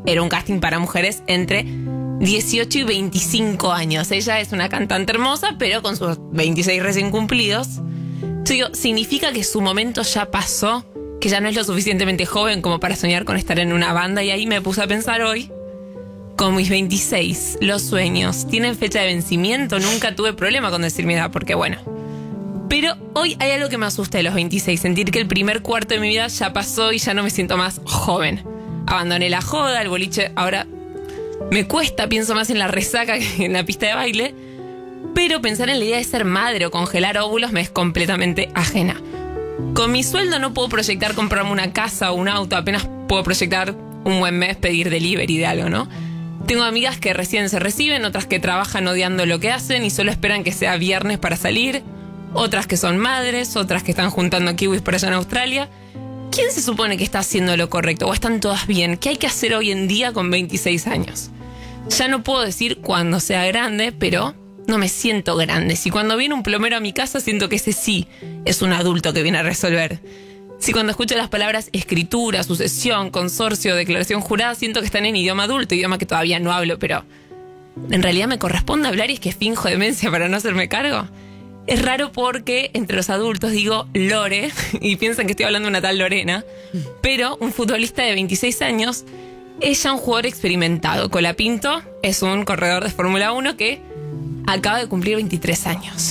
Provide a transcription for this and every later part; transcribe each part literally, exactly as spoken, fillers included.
era un casting para mujeres entre dieciocho y veinticinco años. Ella es una cantante hermosa, pero con sus veintiséis recién cumplidos. Yo digo, ¿significa que su momento ya pasó? Que ya no es lo suficientemente joven como para soñar con estar en una banda. Y ahí me puse a pensar hoy, con mis veintiséis, los sueños tienen fecha de vencimiento. Nunca tuve problema con decir mi edad, porque bueno. Pero hoy hay algo que me asusta de los veintiséis, sentir que el primer cuarto de mi vida ya pasó y ya no me siento más joven. Abandoné la joda, el boliche, ahora me cuesta, pienso más en la resaca que en la pista de baile. Pero pensar en la idea de ser madre o congelar óvulos me es completamente ajena. Con mi sueldo no puedo proyectar comprarme una casa o un auto, apenas puedo proyectar un buen mes pedir delivery de algo, ¿no? Tengo amigas que recién se reciben, otras que trabajan odiando lo que hacen y solo esperan que sea viernes para salir, otras que son madres, otras que están juntando kiwis por allá en Australia. ¿Quién se supone que está haciendo lo correcto? ¿O están todas bien? ¿Qué hay que hacer hoy en día con veintiséis años? Ya no puedo decir cuando sea grande, pero no me siento grande. Si cuando viene un plomero a mi casa, siento que ese sí es un adulto que viene a resolver. Si cuando escucho las palabras escritura, sucesión, consorcio, declaración jurada, siento que están en idioma adulto, idioma que todavía no hablo, pero ¿en realidad me corresponde hablar y es que finjo demencia para no hacerme cargo? Es raro porque entre los adultos digo Lore y piensan que estoy hablando de una tal Lorena, pero un futbolista de veintiséis años es ya un jugador experimentado. Colapinto es un corredor de Fórmula uno que acaba de cumplir veintitrés años.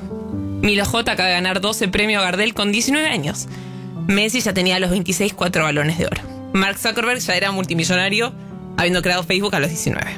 Milo J acaba de ganar doce premios Gardel con diecinueve años. Messi ya tenía a los veintiséis cuatro balones de oro. Mark Zuckerberg ya era multimillonario habiendo creado Facebook a los diecinueve.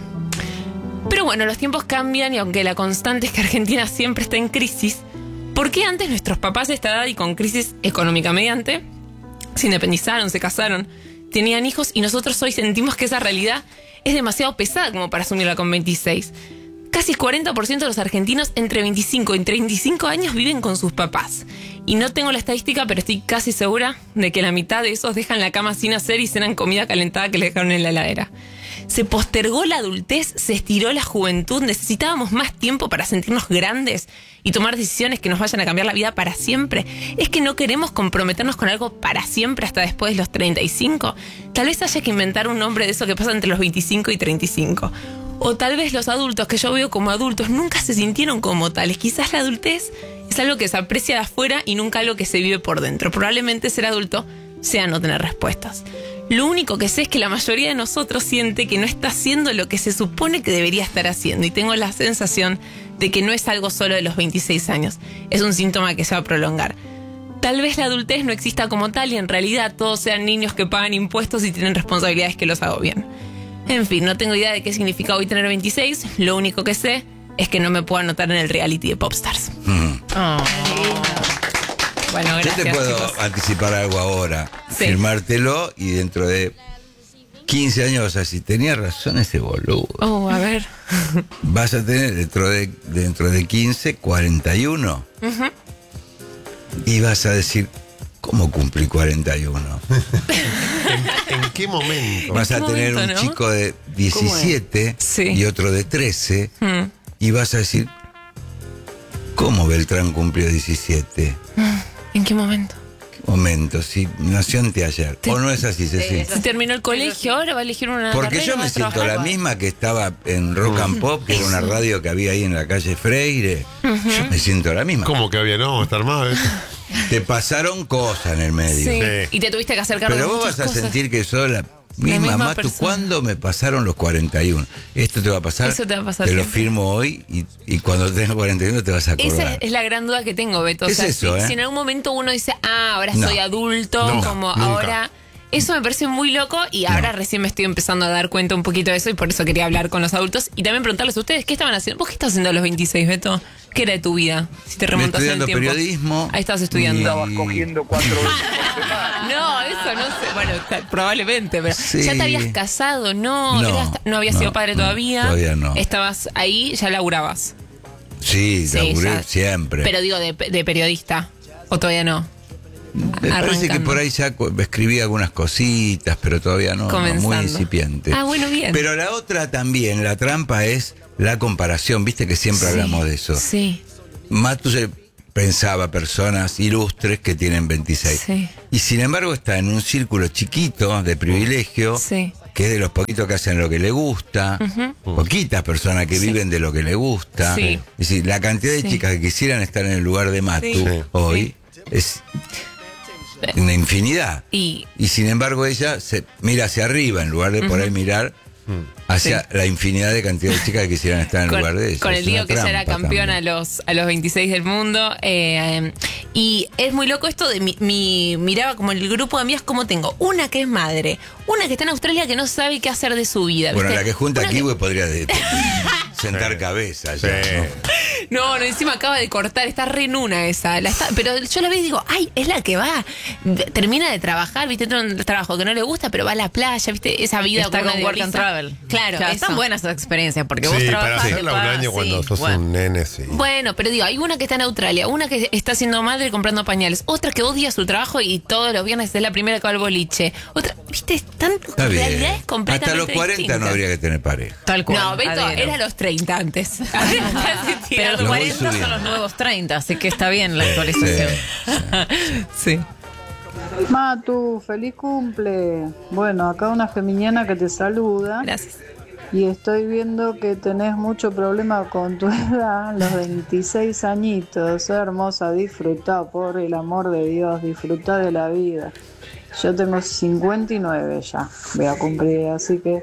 Pero bueno, los tiempos cambian y aunque la constante es que Argentina siempre está en crisis, ¿por qué antes nuestros papás de esta edad y con crisis económica mediante se independizaron, se casaron, tenían hijos y nosotros hoy sentimos que esa realidad es demasiado pesada como para asumirla con veintiséis? Casi el cuarenta por ciento de los argentinos entre veinticinco y treinta y cinco años viven con sus papás. Y no tengo la estadística, pero estoy casi segura de que la mitad de esos dejan la cama sin hacer y cenan comida calentada que les dejaron en la heladera. Se postergó la adultez, se estiró la juventud, necesitábamos más tiempo para sentirnos grandes y tomar decisiones que nos vayan a cambiar la vida para siempre. ¿Es que no queremos comprometernos con algo para siempre hasta después de los treinta y cinco? Tal vez haya que inventar un nombre de eso que pasa entre los veinticinco y treinta y cinco. O tal vez los adultos que yo veo como adultos nunca se sintieron como tales. Quizás la adultez es algo que se aprecia de afuera y nunca algo que se vive por dentro. Probablemente ser adulto sea no tener respuestas. Lo único que sé es que la mayoría de nosotros siente que no está haciendo lo que se supone que debería estar haciendo. Y tengo la sensación de que no es algo solo de los veintiséis años. Es un síntoma que se va a prolongar. Tal vez la adultez no exista como tal y en realidad todos sean niños que pagan impuestos y tienen responsabilidades que los agobian. En fin, no tengo idea de qué significa hoy tener veintiséis. Lo único que sé es que no me puedo anotar en el reality de Popstars. Mm. Oh. Bueno, gracias. Yo te puedo chicos. anticipar algo ahora, sí. Firmártelo y dentro de quince años vas a decir, tenía razón ese boludo. Oh, a ver. Vas a tener dentro de, dentro de quince, cuarenta y uno. Uh-huh. Y vas a decir, ¿cómo cumplí cuarenta y uno? ¿En, ¿En qué momento? Vas a qué tener momento, un ¿no? chico de diecisiete sí. y otro de trece. Mm. Y vas a decir, ¿cómo Beltrán cumplió diecisiete? ¿En qué momento? ¿Qué momento? Si nació anteayer. Te, ¿O no es así, Ceci? Si terminó el colegio, ahora va a elegir una Porque carrera, yo me siento la trabajar. misma que estaba en Rock and Pop, que era una radio que había ahí en la calle Freire. Uh-huh. Yo me siento la misma. ¿Cómo que había? No, estar mal. ¿eh? Te pasaron cosas en el medio. Sí. Sí. Y te tuviste que acercar de Pero vos muchas vas a cosas. sentir que sos la misma, misma Matu. persona. ¿Cuándo me pasaron los cuarenta y uno? Esto te va a pasar. Eso te va a pasar Te lo siempre. firmo hoy y, y cuando tengas cuarenta y uno te vas a acordar. Esa es la gran duda que tengo, Beto. O Es sea, eso, si, ¿eh? si en algún momento uno dice, ah, ahora No. soy adulto, No, como nunca. ahora... Eso me parece muy loco y ahora No. recién me estoy empezando a dar cuenta un poquito de eso y por eso quería hablar con los adultos y también preguntarles a ustedes, ¿qué estaban haciendo? ¿Vos qué estabas haciendo a los veintiséis, Beto? ¿Qué era de tu vida? Si te remontas en el Estudiando tiempo. periodismo. Ahí estabas estudiando. y- Estabas cogiendo cuatro veces por semana. No, eso no sé. Bueno, ta- probablemente, pero Sí. ya te habías casado, ¿no? No, Eras- no habías no, sido padre no, todavía. todavía no. Estabas ahí, ya laburabas. Sí, Sí, laburé ya. siempre. Pero digo, de, de periodista. ¿O todavía no? Me parece que arrancando. por ahí ya cu- escribí algunas cositas, pero todavía no, no, Comenzando. muy incipiente. Ah, bueno, bien. Pero la otra también, la trampa es la comparación, viste que siempre Sí, hablamos de eso. Sí, Matu se pensaba personas ilustres que tienen veintiséis. Sí. Y sin embargo está en un círculo chiquito de privilegio sí. que es de los poquitos que hacen lo que le gusta, uh-huh. poquitas personas que sí. viven de lo que le gusta. Sí. Es decir, la cantidad de sí. chicas que quisieran estar en el lugar de Matu sí. hoy sí. es una infinidad. Y, y sin embargo ella se mira hacia arriba en lugar de uh-huh. por ahí mirar hacia sí. la infinidad de cantidad de chicas que quisieran estar en con, lugar de ella. Con el lío que ella era campeona a los, a los veintiséis del mundo. Eh, y es muy loco esto de mi, mi miraba como el grupo de amigas como tengo. Una que es madre, una que está en Australia que no sabe qué hacer de su vida. Bueno, ¿viste? la que junta una aquí que... podría de, sentar sí. cabeza ya, sí. ¿no? No, no, encima acaba de cortar, está re en una esa. La está, pero yo la veo y digo, ay, es la que va. Termina de trabajar, viste, todo un trabajo que no le gusta, pero va a la playa, viste, esa vida está con work and travel. Claro, claro están buenas esas experiencias, porque sí, vos trabajás. para hacerla un año cuando sí, sos bueno. un nene, sí. Bueno, pero digo, hay una que está en Australia, una que está siendo madre comprando pañales, otra que odia su trabajo y todos los viernes es la primera que va al boliche. Otra, viste, están realidades completamente hasta los cuarenta distintas. No habría que tener pareja. Tal cual. No, Beto, adhiero. Era a los treinta antes. Pero los cuarenta son los nuevos treinta, así que está bien la actualización. Sí, sí, sí. Matu, feliz cumple. Bueno, acá una geminiana que te saluda. Gracias. Y estoy viendo que tenés mucho problema con tu edad, los veintiséis añitos. Hermosa, disfrutá, por el amor de Dios, disfrutá de la vida. Yo tengo cincuenta y nueve ya, voy a cumplir, así que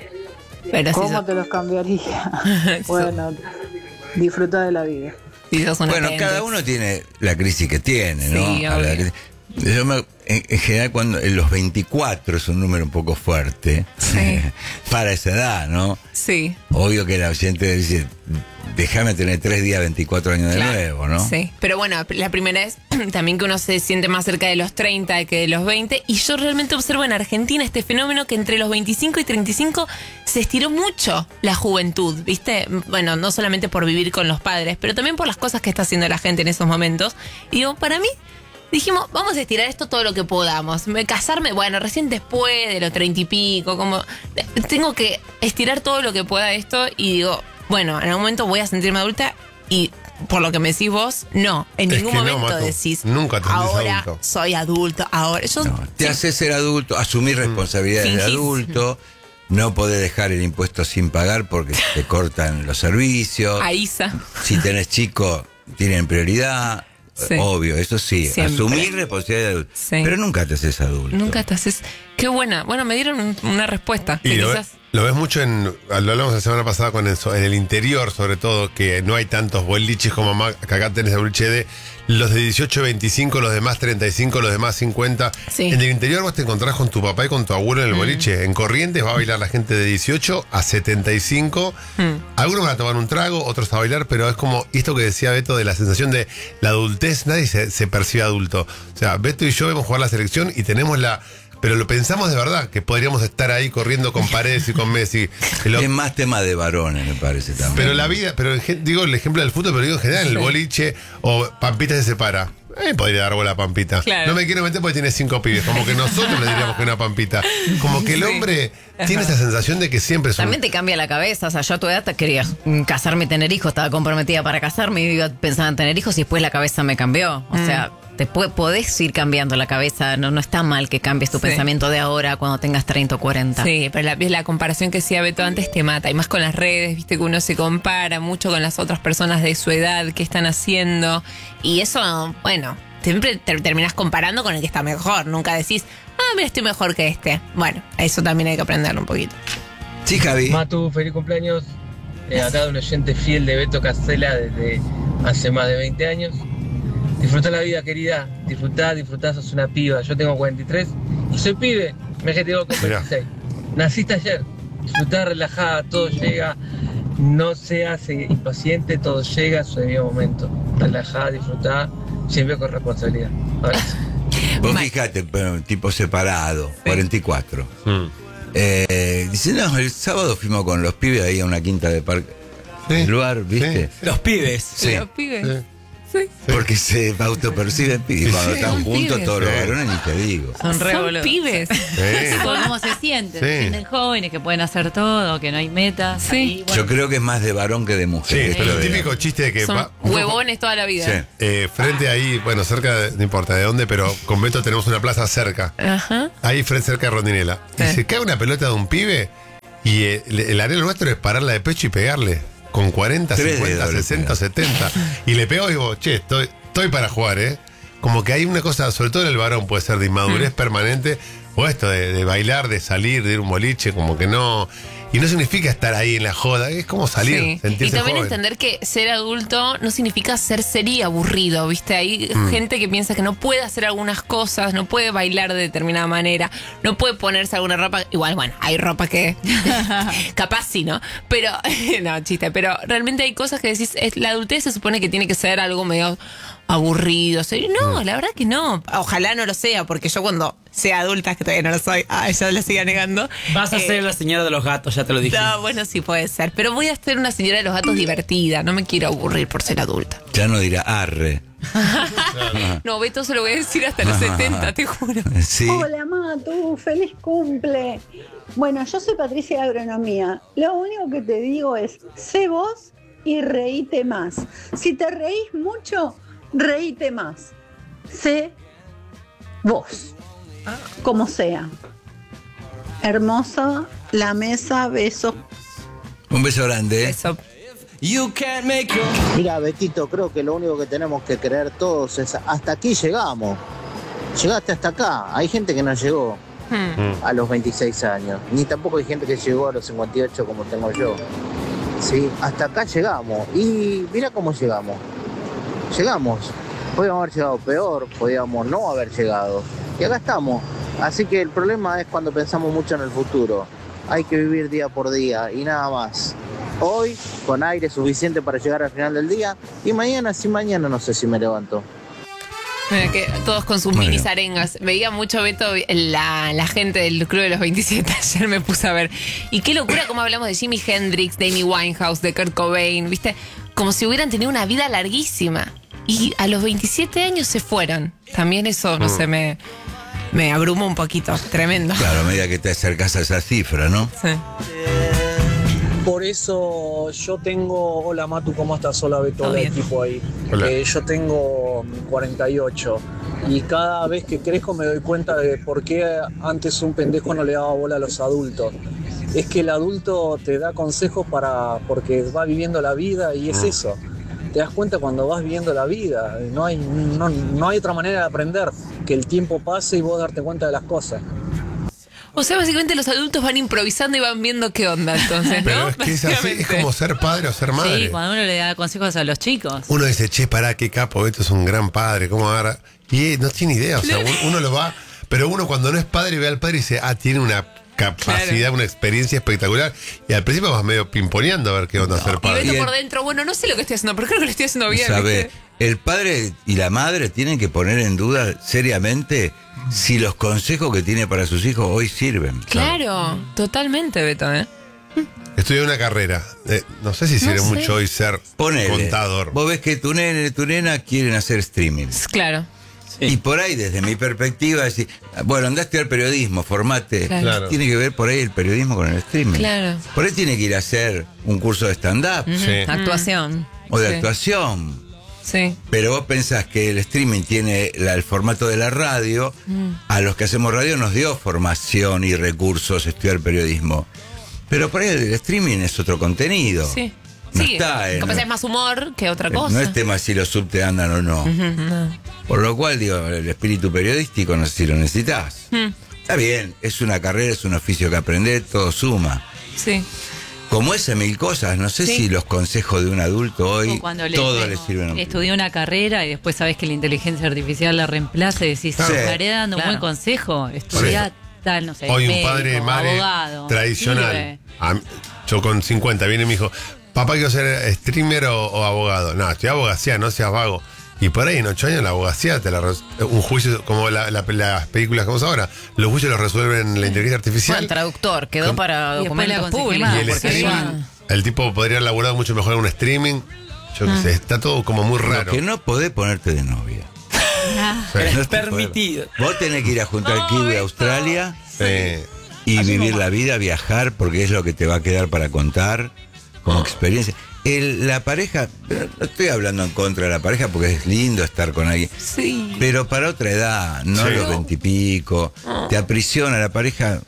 pero ¿cómo si so... te los cambiaría? Bueno, disfruta de la vida. Si bueno, atente. Cada uno tiene la crisis que tiene, ¿no? Sí, la crisis. Yo me, en, en general, cuando en los veinticuatro es un número un poco fuerte sí. para esa edad, ¿no? Sí. Obvio que la oyente dice, déjame tener tres días, veinticuatro años claro. de nuevo, ¿no? Sí, pero bueno, la primera es también que uno se siente más cerca de los treinta que de los veinte. Y yo realmente observo en Argentina este fenómeno que entre los veinticinco y treinta y cinco se estiró mucho la juventud, ¿viste? Bueno, no solamente por vivir con los padres, pero también por las cosas que está haciendo la gente en esos momentos. Y digo, para mí, dijimos, vamos a estirar esto todo lo que podamos. Me, casarme, bueno, recién después de los treinta y pico, como tengo que estirar todo lo que pueda esto y digo, bueno, en algún momento voy a sentirme adulta y por lo que me decís vos, no, en es ningún que momento no, Matu, decís, nunca te ahora adulto. soy adulto, ahora yo... No, te sí. haces ser adulto, asumir responsabilidades de adulto, no podés dejar el impuesto sin pagar porque te cortan los servicios. A Isa. Si tenés chico, tienen prioridad. Sí. Obvio, eso sí, siempre. Asumir responsabilidad de adulto. Sí. Pero nunca te haces adulto. Nunca te haces. Qué buena. Bueno, me dieron una respuesta. Y que lo, quizás... ves, lo ves mucho en. Lo hablamos la semana pasada con eso, en el interior, sobre todo, que no hay tantos boliches como acá, que acá tenés el boliche de los de dieciocho, veinticinco, los demás treinta y cinco, los demás cincuenta. Sí. En el interior vos te encontrás con tu papá y con tu abuelo en el mm. boliche. En Corrientes va a bailar la gente de dieciocho a setenta y cinco. Mm. Algunos van a tomar un trago, otros a bailar, pero es como esto que decía Beto de la sensación de la adultez. Nadie se, se percibe adulto. O sea, Beto y yo vemos jugar la selección y tenemos la... Pero lo pensamos de verdad, que podríamos estar ahí corriendo con Paredes y con Messi. Lo... Es más tema de varones, me parece también. Pero la vida, pero digo el ejemplo del fútbol, pero digo en general, el boliche o Pampita se separa. Eh, podría dar bola a Pampita. Claro. No me quiero meter porque tiene cinco pibes. Como que nosotros le diríamos que una Pampita. Como que el hombre sí. tiene esa sensación de que siempre es un... También te cambia la cabeza. O sea, yo a tu edad quería casarme y tener hijos. Estaba comprometida para casarme y pensaba en tener hijos y después la cabeza me cambió. O mm. sea... Te podés ir cambiando la cabeza, no, no está mal que cambies tu sí. pensamiento de ahora cuando tengas treinta o cuarenta. Sí, pero la, la comparación que decía Beto antes te mata, y más con las redes, viste que uno se compara mucho con las otras personas de su edad, qué están haciendo, y eso, bueno, siempre te terminás comparando con el que está mejor, nunca decís, ah, mira, estoy mejor que este. Bueno, eso también hay que aprenderlo un poquito. Sí, Javi. Matu, feliz cumpleaños. Eh, acá de un oyente fiel de Beto Casella desde hace más de veinte años. Disfrutá la vida, querida. Disfrutá, disfrutá, sos una piba. Yo tengo cuarenta y tres y soy pibe. Me dejé con veintiséis. Naciste ayer. Disfrutá, relajada, todo llega. No seas impaciente, todo llega a su debido momento. Relajada, disfrutá, siempre con responsabilidad. Abrazo. Vos fijate, tipo separado, sí. cuarenta y cuatro. Mm. Eh, dice, no, el sábado fuimos con los pibes ahí a una quinta de parque. ¿Sí? El lugar, ¿viste? Sí. Los pibes. Sí. Los pibes. Sí. Porque se autoperciben pibes. Y cuando Sí, están son juntos pibes. todos los Sí. varones, ni te digo. Son re Son boludos. pibes. Sí. ¿Cómo se sienten? Sí. Se sienten jóvenes, que pueden hacer todo, que no hay metas. Sí. Y, bueno, Yo creo que es más de varón que de Sí, mujer. pero el Esto de- típico chiste de que Son va- huevones toda la vida. Sí. eh, frente ahí, bueno, cerca, de, no importa de dónde, pero con Beto tenemos una plaza cerca. Ajá. Ahí frente cerca de Rondinela. Y Sí. se cae una pelota de un pibe y eh, el, el arreglo nuestro es pararla de pecho y pegarle. Con cuarenta, Tres cincuenta, dedos le sesenta, pega. setenta. Y le pegó y digo, che, estoy, estoy para jugar, ¿eh? Como que hay una cosa, sobre todo en el varón, puede ser de inmadurez permanente, o esto de, de bailar, de salir, de ir a un boliche, como que no. Y no significa estar ahí en la joda, es como salir, Sí. Y sentirse también joven. entender que ser adulto no significa ser serio y aburrido, ¿viste? Hay Mm. gente que piensa que no puede hacer algunas cosas, no puede bailar de determinada manera, no puede ponerse alguna ropa. Igual, bueno, hay ropa que capaz sí, ¿no? Pero, no, chiste, pero realmente hay cosas que decís, es- la adultez se supone que tiene que ser algo medio aburrido, serio. No, la verdad que no. Ojalá no lo sea, porque yo cuando sea adulta, que todavía no lo soy, ah, ella lo siga negando. Vas a eh, ser la señora de los gatos, ya te lo dije. No, bueno, sí puede ser. Pero voy a ser una señora de los gatos divertida. No me quiero aburrir por ser adulta. Ya no dirá arre. No, Beto se lo voy a decir hasta los setenta, te juro. Sí. Hola Matu, feliz cumple. Bueno, yo soy Patricia de Agronomía. Lo único que te digo es, sé vos y reíte más. Si te reís mucho, reíte más. Sé vos, como sea. Hermosa la mesa, besos. Un beso grande. ¿eh? Eso. Mira, Betito, creo que lo único que tenemos que creer todos es hasta aquí llegamos. Llegaste hasta acá. Hay gente que no llegó Hmm. a los veintiséis años. Ni tampoco hay gente que llegó a los cincuenta y ocho como tengo yo. Sí, hasta acá llegamos. Y mira cómo llegamos. Llegamos. Podíamos haber llegado peor, podíamos no haber llegado. Y acá estamos. Así que el problema es cuando pensamos mucho en el futuro. Hay que vivir día por día y nada más. Hoy, con aire suficiente para llegar al final del día. Y mañana, sí, mañana no sé si me levanto. Mira que todos con sus Bueno. minis arengas. Veía mucho Beto, la, la gente del Club de los veintisiete. Ayer me puse a ver. Y qué locura cómo hablamos de Jimi Hendrix, de Amy Winehouse, de Kurt Cobain, ¿viste? Como si hubieran tenido una vida larguísima. Y a los veintisiete años se fueron. También eso, no sé, me, me abrumó un poquito. Tremendo. Claro, a medida que te acercas a esa cifra, ¿no? Sí. Por eso yo tengo, hola Matu, ¿cómo estás? Hola Beto, Todo hola bien. equipo ahí. Hola. Eh, yo tengo cuarenta y ocho y cada vez que crezco me doy cuenta de por qué antes un pendejo no le daba bola a los adultos. Es que el adulto te da consejos para porque va viviendo la vida y es eso. Te das cuenta cuando vas viviendo la vida. No hay, no, no hay otra manera de aprender que el tiempo pase y vos darte cuenta de las cosas. O sea, básicamente los adultos van improvisando y van viendo qué onda, entonces, ¿no? Pero es que es así, es Básicamente. como ser padre o ser madre. Sí, cuando uno le da consejos a los chicos. Uno dice, che, pará, qué capo, Beto es un gran padre, ¿cómo agarra? Y eh, no tiene idea, o sea, uno, uno lo va, pero uno cuando no es padre ve al padre y dice, ah, tiene una capacidad, Claro. una experiencia espectacular. Y al principio vas medio pimponeando a ver qué onda ser Y padre. Beto Y el- por dentro, bueno, no sé lo que estoy haciendo, pero creo que lo estoy haciendo bien. ¿Sabe? ¿viste? El padre y la madre tienen que poner en duda seriamente si los consejos que tiene para sus hijos hoy sirven. Claro, totalmente, Beto, ¿eh? Estudié una carrera, eh, no sé si sirve sé. mucho hoy ser Ponele. contador. Vos ves que tu nene, tu nena quieren hacer streaming. Claro. Y por ahí, desde mi perspectiva, decir, bueno, andá a estudiar periodismo, formate. Claro. Claro. Tiene que ver por ahí el periodismo con el streaming. Claro. Por ahí tiene que ir a hacer un curso de stand-up Sí. Actuación. o de Sí. actuación. Sí. Pero vos pensás que el streaming tiene la- el formato de la radio. A los que hacemos radio nos dio formación y recursos estudiar periodismo. Pero por ahí el streaming es otro contenido. Sí. No sí. está en- Capaz es más humor que otra cosa. No es tema si los subte andan o no. No. Por lo cual, digo, el espíritu periodístico no sé si lo necesitas. Mm. Está bien, es una carrera, es un oficio que aprender, todo suma. Sí. Como esa mil cosas, no sé Sí. si los consejos de un adulto hoy O cuando le- todo le sirven a un Estudió una carrera y después sabes que la inteligencia artificial la reemplaza y decís, Claro. estaré dando un Claro. buen consejo. Estudia tal, no sé, Hoy un médico, padre, madre abogado. tradicional. Sirve. A mí- yo con cincuenta viene y me dijo, papá, quiero ser streamer o, o abogado. No, estoy abogacía, no seas vago. Y por ahí en ocho años la abogacía, te la res- un juicio, como la- la- las películas que vemos ahora, los juicios los resuelven la inteligencia artificial. Bueno, traductor, quedó Con- para Y después la documentos conseguí públicos. más, y el porque streaming, ya- el tipo podría haber laburado mucho mejor en un streaming. Yo qué sé, está todo como muy raro. Lo que no podés ponerte de novia. Es No te permitido. podés. Vos tenés que ir a juntar No, kiwi a eso. Australia Eh, y Así vivir nomás. la vida, viajar, porque es lo que te va a quedar para contar como experiencia. El- la pareja, no estoy hablando en contra de la pareja porque es lindo estar con alguien, Sí. pero para otra edad, no Sí. a los veintipico, te aprisiona la pareja,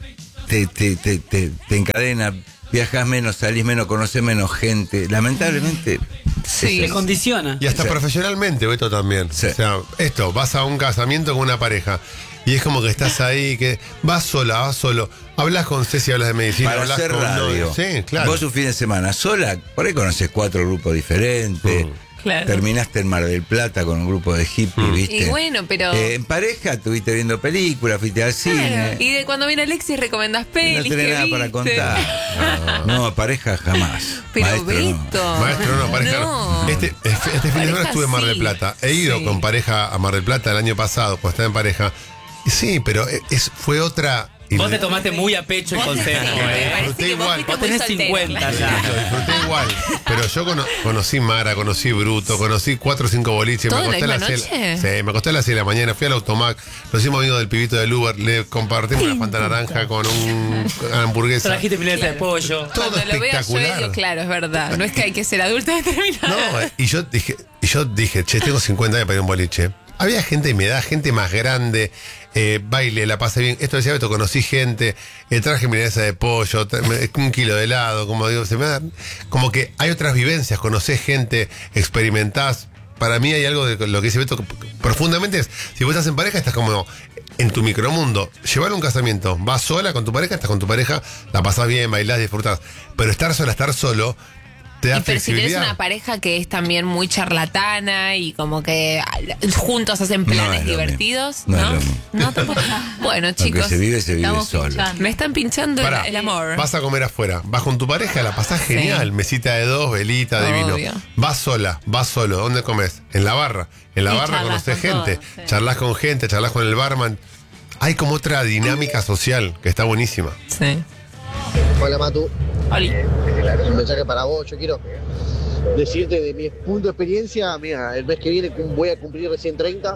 te, te, te, te, te encadena, viajas menos, salís menos, conoces menos gente. Lamentablemente, Sí. Te condiciona. y hasta Sí. profesionalmente, Beto, también. Sí. O sea, esto, vas a un casamiento con una pareja y es como que estás ahí, que vas sola, vas solo. Hablas con Ceci, hablas de medicina, para hablas hacer con radio, Sí, claro. vos un fin de semana sola, por ahí conoces cuatro grupos diferentes. Mm. Claro. Terminaste en Mar del Plata con un grupo de hippies, ¿viste? Y bueno, pero- Eh, en pareja estuviste viendo películas, fuiste al cine. Claro. Y de cuando viene Alexis recomendás Y pelis. no tenés que nada para viste. contar. No, pareja jamás. Pero Maestro, no. Beto. Maestro, no, pareja no. No. Este, este fin de semana Pareja estuve en Mar del sí. Plata. He ido Sí. con pareja a Mar del Plata el año pasado, cuando estaba en pareja. Y sí, pero es, fue otra. Vos te tomaste muy a pecho el Vos te- consejo, me ¿eh? parece Disfruté que vos igual. fuiste Vos muy tenés soltera, cincuenta claro. ya. Lo disfruté igual. Pero yo cono- conocí Mara, conocí Bruto, conocí cuatro o cinco boliches. ¿Todo Me en la acosté a misma las seis- noche? Sí, me acosté a las seis de la mañana, fui al Automac, nos hicimos amigos del pibito del Uber, le compartimos una fanta naranja con un, una hamburguesa. Trajiste milanesa de pollo. Todo Cuando lo veo yo espectacular. digo, claro, es verdad. No es que hay que ser adulto determinado. No, eh, y yo dije, y yo dije, che, tengo cincuenta años para ir a un boliche. Había gente de mi edad, gente más grande, eh, baile, la pasé bien. Esto decía Beto, conocí gente, eh, traje milanesa de pollo, tra- me- un kilo de helado, como digo, se me da, como que hay otras vivencias, conocés gente, experimentás. Para mí hay algo de lo que dice Beto que profundamente es, si vos estás en pareja, estás como en tu micromundo. Llevar un casamiento, vas sola con tu pareja, estás con tu pareja, la pasás bien, bailás, disfrutás. Pero estar sola, estar solo, te da Y pero si tenés flexibilidad. una pareja que es también muy charlatana y como que juntos hacen No planes es lo divertidos, mismo. No ¿no? es lo mismo. No, tampoco. Bueno, Lo que chicos, se vive, se vive estamos solo. pinchando. me están pinchando el, Pará, el amor. Vas a comer afuera, vas con tu pareja, la pasás genial, mesita de dos, velita de Obvio. vino. Vas sola, vas solo, ¿dónde comes? En la barra. En la Y barra charlas conocés con gente, todos, sí. charlas con gente, charlas con el barman. Hay como otra dinámica social que está buenísima. Sí. Hola Matu, Oli. un mensaje para vos. Yo quiero decirte de mi punto de experiencia. Mira, el mes que viene cum- voy a cumplir recién treinta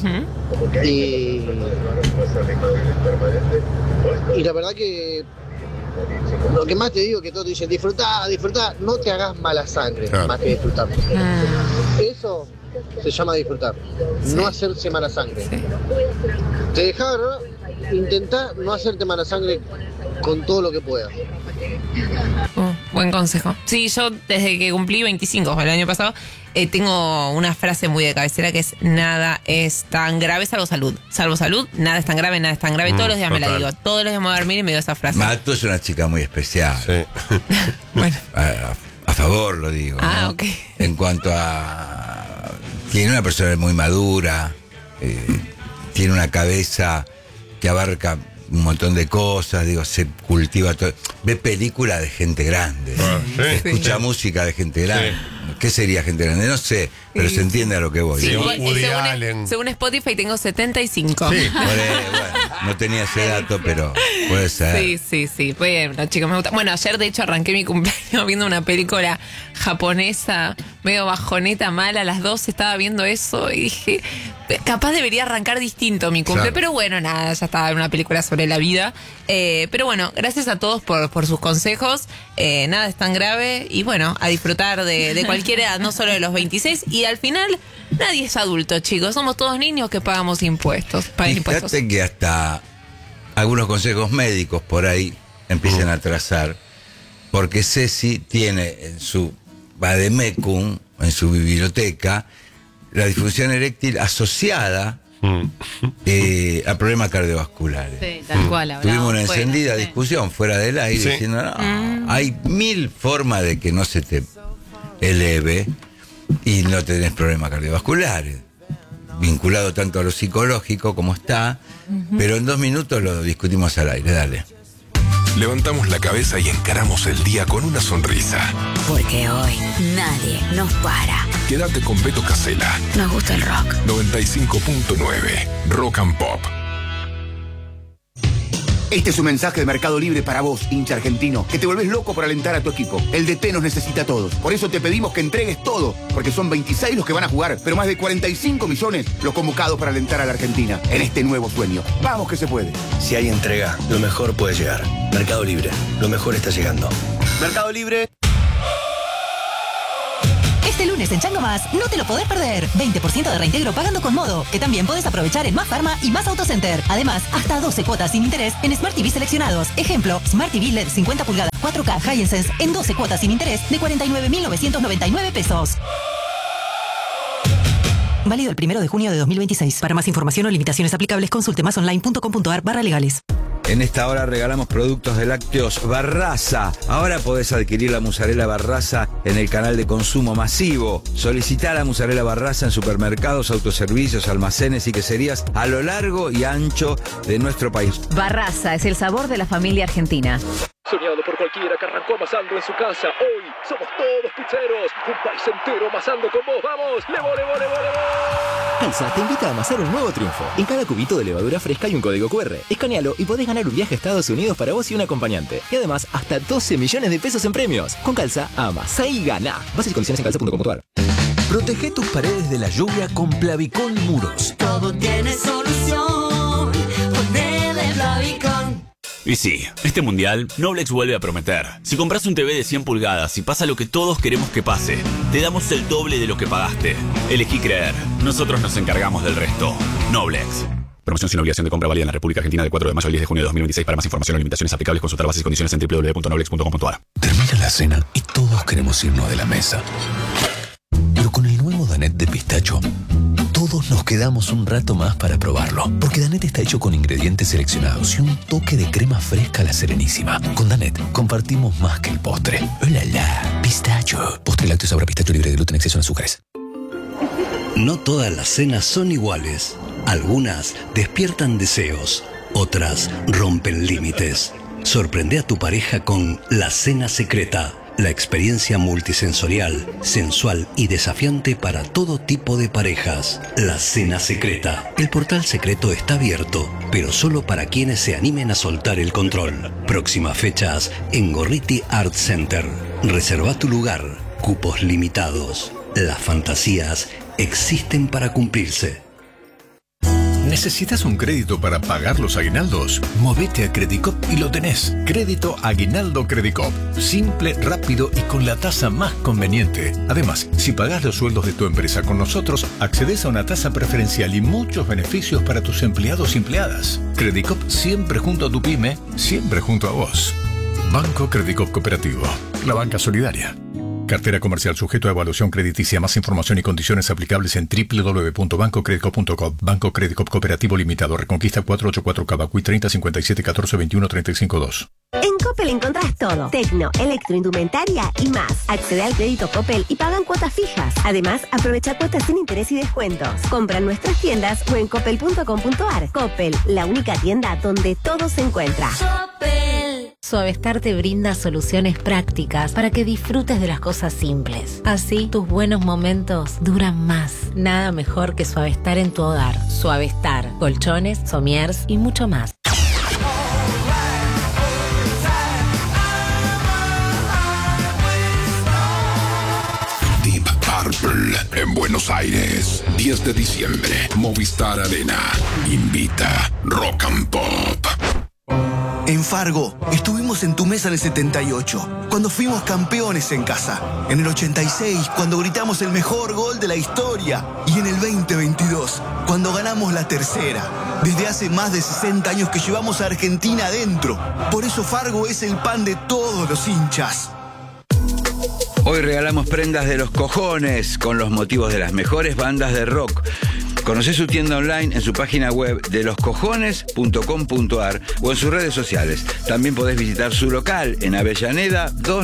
Ujú. y, y la verdad que lo que más te digo que todos te dicen disfrutá, disfrutá, no te hagas mala sangre Claro. más que disfrutar. Mm, Eso se llama disfrutar, no hacerse mala sangre. sí. Te dejás, ¿no? Intentá no hacerte mala sangre con todo lo que puedas. Uh, buen consejo. Sí, yo desde que cumplí veinticinco el año pasado, eh, tengo una frase muy de cabecera que es: nada es tan grave salvo salud. Salvo salud, nada es tan grave, nada es tan grave. Mm, Todos los días me la total. digo. Todos los días me voy a dormir y me digo esa frase. Mato es una chica muy especial. Sí. Bueno. A, a- a favor lo digo. Ah, ¿no? ok. En cuanto a. Tiene una persona muy madura, eh, tiene una cabeza que abarca un montón de cosas, digo, se cultiva todo. Ve películas de gente grande, Ah, sí. escucha música de gente grande. ¿Qué sería gente grande? No sé, pero Sí. se entiende a lo que voy. Sí, ¿no? Woody y según, Allen. según Spotify tengo setenta y cinco. Sí. Por ahí, bueno, no tenía ese dato, pero puede ser. Sí, sí, sí. Bueno, chicos, me gusta. Bueno, ayer de hecho arranqué mi cumpleaños viendo una película japonesa, medio bajoneta, mala. A las dos estaba viendo eso y dije, capaz debería arrancar distinto mi cumple. Claro. Pero bueno, nada, ya estaba en una película sobre la vida. Eh, pero bueno, gracias a todos por, por sus consejos. Eh, nada es tan grave. Y bueno, a disfrutar de, de cualquier edad, no solo de los veintiséis. Y al final, nadie es adulto, chicos. Somos todos niños que pagamos impuestos. Pagan impuestos. Fíjate que hasta algunos consejos médicos por ahí empiezan a trazar, porque Ceci tiene en su vademecum, en su biblioteca, la disfunción eréctil asociada eh, a problemas cardiovasculares. Sí, tal cual. hablamos Tuvimos una fuera, encendida sí. discusión fuera del aire Sí. diciendo, no, hay mil formas de que no se te eleve y no tenés problemas cardiovasculares, vinculado tanto a lo psicológico como está, pero en dos minutos lo discutimos al aire, dale. Levantamos la cabeza y encaramos el día con una sonrisa. Porque hoy nadie nos para. Quédate con Beto Casella. Nos gusta el rock. noventa y cinco punto nueve Rock and Pop. Este es un mensaje de Mercado Libre para vos, hincha argentino, que te volvés loco por alentar a tu equipo. El D T nos necesita a todos. Por eso te pedimos que entregues todo, porque son veintiséis los que van a jugar, pero más de cuarenta y cinco millones los convocados para alentar a la Argentina en este nuevo sueño. Vamos que se puede. Si hay entrega, lo mejor puede llegar. Mercado Libre, lo mejor está llegando. Mercado Libre. Este lunes en Chango Más no te lo podés perder. veinte por ciento de reintegro pagando con Modo, que también podés aprovechar en Más Pharma y Más Autocenter. Además, hasta doce cuotas sin interés en Smart T V seleccionados. Ejemplo, Smart T V L E D cincuenta pulgadas cuatro K Hisense en doce cuotas sin interés de cuarenta y nueve mil novecientos noventa y nueve pesos. Válido el primero de junio de dos mil veintiséis. Para más información o limitaciones aplicables, consulte másonline.com.ar barra legales. En esta hora regalamos productos de lácteos Barraza. Ahora podés adquirir la mozzarella Barraza en el canal de consumo masivo. Solicitá la mozzarella Barraza en supermercados, autoservicios, almacenes y queserías a lo largo y ancho de nuestro país. Barraza es el sabor de la familia argentina. Soñado por cualquiera que arrancó amasando en su casa. Hoy somos todos pizzeros. Un país entero amasando con vos. ¡Vamos! ¡Levo, levo, levo, levo! Calza te invita a amasar un nuevo triunfo. En cada cubito de levadura fresca hay un código cu erre. Escanealo y podés ganar un viaje a Estados Unidos para vos y un acompañante. Y además, hasta doce millones de pesos en premios. Con Calza, amasá y gana. Bases y condiciones en calza punto com punto ar. Protege tus paredes de la lluvia con Plavicol Muros. Todo tiene solución. Ponele Plavicol. Y sí, este mundial, Noblex vuelve a prometer. Si compras un T V de cien pulgadas y pasa lo que todos queremos que pase, te damos el doble de lo que pagaste. Elegí creer. Nosotros nos encargamos del resto. Noblex. Promoción sin obligación de compra válida en la República Argentina del cuatro de mayo al diez de junio de dos mil veintiséis. Para más información o limitaciones aplicables, consultar bases y condiciones en doble u doble u doble u punto noblex punto com punto ar. Termina la cena y todos queremos irnos de la mesa. Pero con el nuevo Danette de pistacho, todos nos quedamos un rato más para probarlo. Porque Danette está hecho con ingredientes seleccionados y un toque de crema fresca a la Serenísima. Con Danette compartimos más que el postre. ¡Hola, la! Pistacho. Postre lácteo sabor a pistacho libre de gluten, exceso en azúcares. No todas las cenas son iguales. Algunas despiertan deseos, otras rompen límites. Sorprende a tu pareja con La Cena Secreta. La experiencia multisensorial, sensual y desafiante para todo tipo de parejas. La Cena Secreta. El portal secreto está abierto, pero solo para quienes se animen a soltar el control. Próximas fechas en Gorriti Art Center. Reserva tu lugar. Cupos limitados. Las fantasías existen para cumplirse. ¿Necesitas un crédito para pagar los aguinaldos? Movete a Credicop y lo tenés. Crédito Aguinaldo Credicop. Simple, rápido y con la tasa más conveniente. Además, si pagás los sueldos de tu empresa con nosotros, accedes a una tasa preferencial y muchos beneficios para tus empleados y empleadas. Credicop siempre junto a tu pyme, siempre junto a vos. Banco Credicop Cooperativo. La banca solidaria. Cartera comercial sujeto a evaluación crediticia. Más información y condiciones aplicables en doble u doble u doble u punto banco credicop punto com. Banco Credicop Cooperativo Limitado. Reconquista cuatrocientos ochenta y cuatro Cavacuy treinta cincuenta y siete catorce veintiuno treinta y cinco dos. En Coppel encontrás todo. Tecno, electroindumentaria y más. Accede al crédito Coppel y pagan cuotas fijas. Además, aprovecha cuotas sin interés y descuentos. Compra en nuestras tiendas o en coppel punto com punto ar. Coppel, la única tienda donde todo se encuentra. Coppel. Suavestar te brinda soluciones prácticas para que disfrutes de las cosas simples. Así, tus buenos momentos duran más. Nada mejor que Suavestar en tu hogar. Suavestar, colchones, somiers y mucho más. Deep Purple en Buenos Aires, diez de diciembre, Movistar Arena. Invita Rock and Pop. En Fargo, estuvimos en tu mesa en el setenta y ocho, cuando fuimos campeones en casa. En el ochenta y seis, cuando gritamos el mejor gol de la historia. Y en el veinte veintidós, cuando ganamos la tercera. Desde hace más de sesenta años que llevamos a Argentina adentro. Por eso Fargo es el pan de todos los hinchas. Hoy regalamos prendas de los cojones con los motivos de las mejores bandas de rock. Conocé su tienda online en su página web de los cojones punto com punto ar o en sus redes sociales. También podés visitar su local en Avellaneda dos.